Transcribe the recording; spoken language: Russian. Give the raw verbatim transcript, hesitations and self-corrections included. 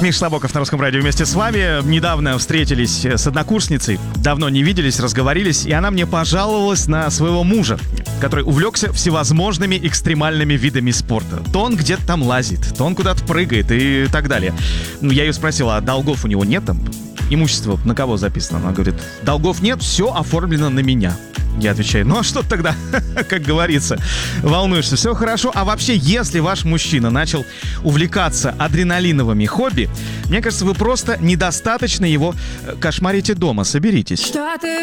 Миша Слабоков на Русском радио вместе с вами. Недавно встретились с однокурсницей, давно не виделись, разговорились, и она мне пожаловалась на своего мужа, который увлекся всевозможными экстремальными видами спорта. То он где-то там лазит, то он куда-то прыгает и так далее. Ну, я ее спросил, а долгов у него нет там? Имущество на кого записано? Она говорит, долгов нет, все оформлено на меня. Я отвечаю, ну а что тогда, как говорится, волнуешься, все хорошо. А вообще, если ваш мужчина начал увлекаться адреналиновыми хобби, мне кажется, вы просто недостаточно его кошмарите дома. Соберитесь.